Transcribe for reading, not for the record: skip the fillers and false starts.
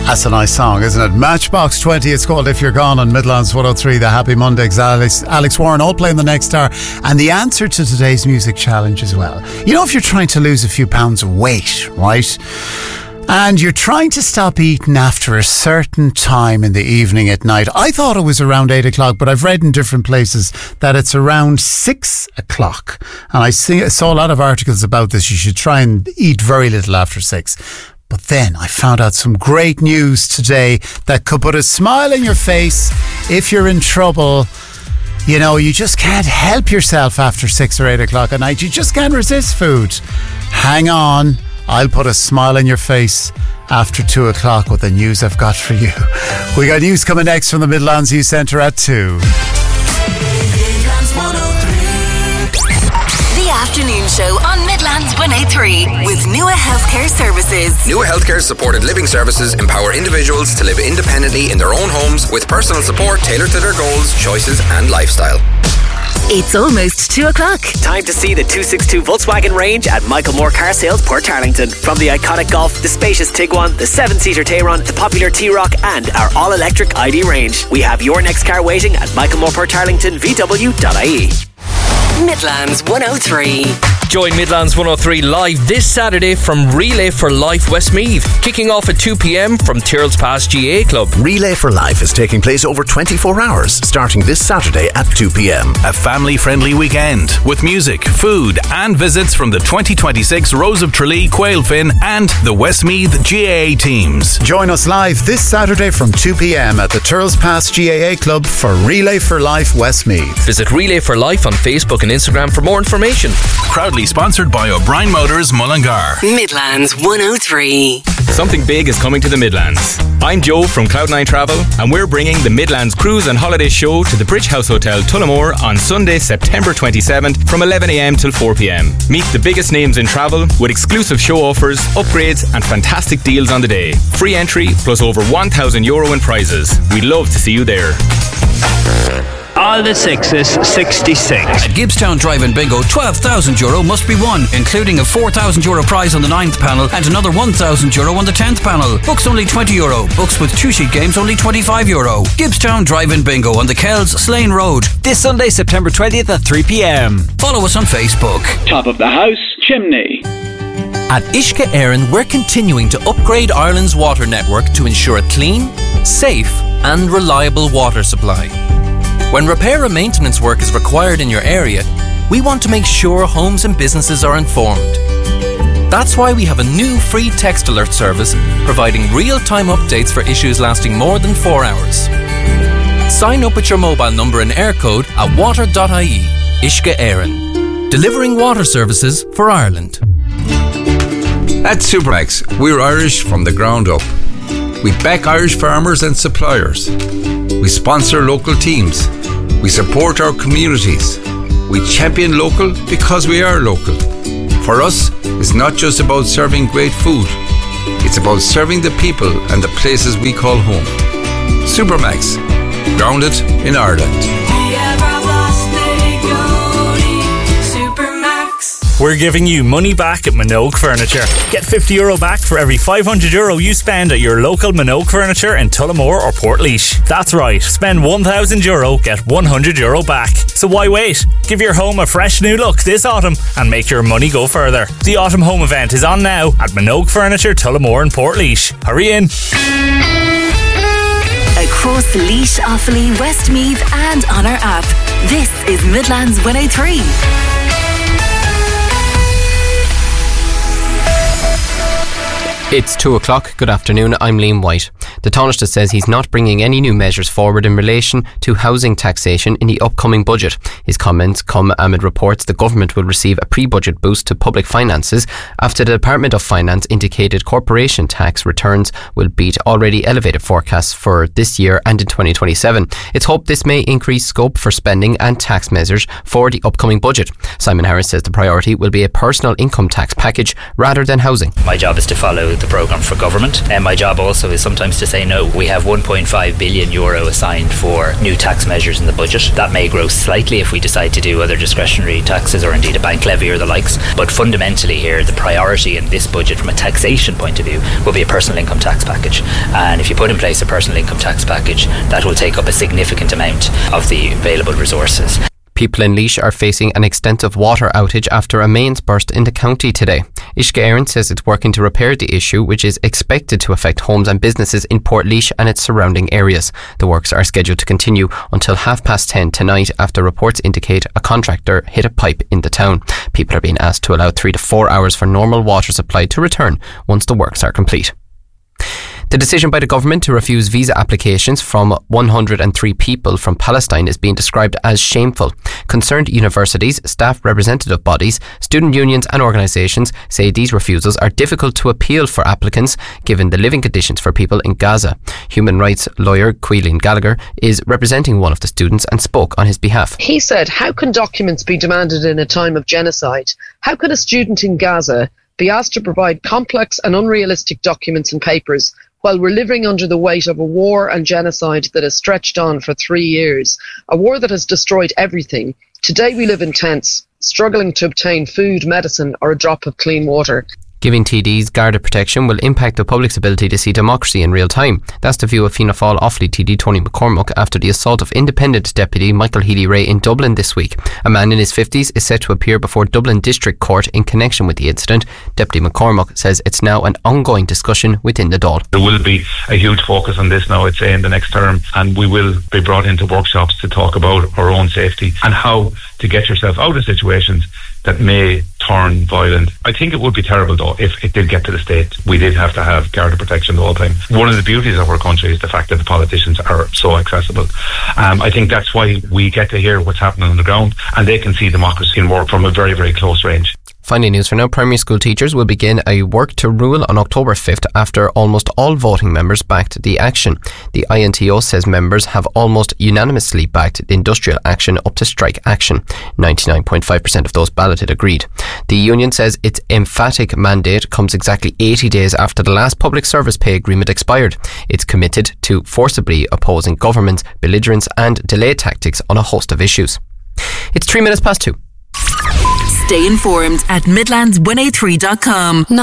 That's a nice song, isn't it? Matchbox 20, it's called If You're Gone on Midlands 103. The Happy Mondays, Alex Warren, all playing the next hour. And the answer to today's music challenge as well. You know, if you're trying to lose a few pounds of weight, right? And you're trying to stop eating after a certain time in the evening at night. I thought it was around 8 o'clock, but I've read in different places that it's around 6 o'clock. And I saw a lot of articles about this. You should try and eat very little after 6. But then I found out some great news today that could put a smile on your face if you're in trouble. You know, you just can't help yourself after 6 or 8 o'clock at night. You just can't resist food. Hang on. I'll put a smile on your face after 2 o'clock with the news I've got for you. We got news coming next from the Midlands Youth Centre at 2. Afternoon show on Midlands 103 with Nua Healthcare Services. Nua Healthcare supported living services empower individuals to live independently in their own homes with personal support tailored to their goals, choices and lifestyle. It's almost 2 o'clock. Time to see the 262 Volkswagen range at Michael Moore Car Sales, Portarlington. From the iconic Golf, the spacious Tiguan, the 7-seater Tayron, the popular T-Roc and our all-electric ID range. We have your next car waiting at Michael Moore Portarlington VW.ie. Midlands 103. Join Midlands 103 live this Saturday from Relay for Life Westmeath, kicking off at 2 p.m. from Tyrrells Pass GAA Club. Relay for Life is taking place over 24 hours, starting this Saturday at 2 p.m. A family-friendly weekend with music, food and visits from the 2026 Rose of Tralee, Quailfin and the Westmeath GAA teams. Join us live this Saturday from 2 p.m. at the Tyrrells Pass GAA Club for Relay for Life Westmeath. Visit Relay for Life on Facebook and Instagram for more information. Proudly sponsored by O'Brien Motors Mullingar. Midlands 103. Something big is coming to the Midlands. I'm Joe from Cloud9 Travel and we're bringing the Midlands Cruise and Holiday Show to the Bridge House Hotel Tullamore on Sunday, September 27th from 11am till 4pm. Meet the biggest names in travel with exclusive show offers, upgrades and fantastic deals on the day. Free entry plus over €1,000 in prizes. We'd love to see you there. All the sixes, 66. At Gibbstown Drive-In Bingo, €12,000 must be won, including a €4,000 prize on the 9th panel and another €1,000 on the 10th panel. Books only €20. Books with 2-sheet games only €25. Gibbstown Drive-In Bingo on the Kells, Slane Road. This Sunday, September 20th at 3pm. Follow us on Facebook. Top of the house, chimney. At Uisce Éireann, we're continuing to upgrade Ireland's water network to ensure a clean, safe and reliable water supply. When repair and maintenance work is required in your area, we want to make sure homes and businesses are informed. That's why we have a new free text alert service providing real-time updates for issues lasting more than 4 hours. Sign up with your mobile number and air code at water.ie. Uisce Éireann, delivering water services for Ireland. At Supermax, we're Irish from the ground up. We back Irish farmers and suppliers. We sponsor local teams. We support our communities. We champion local because we are local. For us, it's not just about serving great food. It's about serving the people and the places we call home. Supermax, grounded in Ireland. We're giving you money back at Minogue Furniture. Get €50 back for every €500 you spend at your local Minogue Furniture in Tullamore or Portlaoise. That's right, spend €1,000, get €100 back. So why wait? Give your home a fresh new look this autumn and make your money go further. The Autumn Home Event is on now at Minogue Furniture, Tullamore and Portlaoise. Hurry in. Across Laois, Offaly, Westmeath and on our app. This is Midlands 103. It's 2 o'clock. Good afternoon. I'm Liam White. The Taoiseach says he's not bringing any new measures forward in relation to housing taxation in the upcoming budget. His comments come amid reports the government will receive a pre-budget boost to public finances after the Department of Finance indicated corporation tax returns will beat already elevated forecasts for this year and in 2027. It's hoped this may increase scope for spending and tax measures for the upcoming budget. Simon Harris says the priority will be a personal income tax package rather than housing. My job is to follow the programme for government, and my job also is sometimes to say no. We have €1.5 billion assigned for new tax measures in the budget. That may grow slightly if we decide to do other discretionary taxes or indeed a bank levy or the likes. But fundamentally here, the priority in this budget from a taxation point of view will be a personal income tax package. And if you put in place a personal income tax package, that will take up a significant amount of the available resources. People in Laois are facing an extensive water outage after a mains burst in the county today. Uisce Éireann says it's working to repair the issue, which is expected to affect homes and businesses in Port Laois and its surrounding areas. The works are scheduled to continue until 10:30 tonight after reports indicate a contractor hit a pipe in the town. People are being asked to allow 3 to 4 hours for normal water supply to return once the works are complete. The decision by the government to refuse visa applications from 103 people from Palestine is being described as shameful. Concerned universities, staff representative bodies, student unions and organisations say these refusals are difficult to appeal for applicants given the living conditions for people in Gaza. Human rights lawyer Quilleen Gallagher is representing one of the students and spoke on his behalf. He said, how can documents be demanded in a time of genocide? How can a student in Gaza be asked to provide complex and unrealistic documents and papers while we're living under the weight of a war and genocide that has stretched on for 3 years, a war that has destroyed everything? Today we live in tents, struggling to obtain food, medicine or a drop of clean water. Giving TDs guarded protection will impact the public's ability to see democracy in real time. That's the view of Fianna Fáil Offaly TD Tony McCormack after the assault of Independent Deputy Michael Healy-Rae in Dublin this week. A man in his 50s is set to appear before Dublin District Court in connection with the incident. Deputy McCormack says it's now an ongoing discussion within the Dáil. There will be a huge focus on this now, I'd say, in the next term, and we will be brought into workshops to talk about our own safety and how to get yourself out of situations that may turn violent. I think it would be terrible though if it did get to the state we did have to have guarded protection the whole time. One of the beauties of our country is the fact that the politicians are so accessible. I think that's why we get to hear what's happening on the ground and they can see democracy and work from a very, very close range. Finally, news for now. Primary school teachers will begin a work to rule on October 5th after almost all voting members backed the action. The INTO says members have almost unanimously backed the industrial action up to strike action. 99.5% of those balloted agreed. The union says its emphatic mandate comes exactly 80 days after the last public service pay agreement expired. It's committed to forcibly opposing government's belligerence and delay tactics on a host of issues. It's 2:03. Stay informed at Midlands103.com.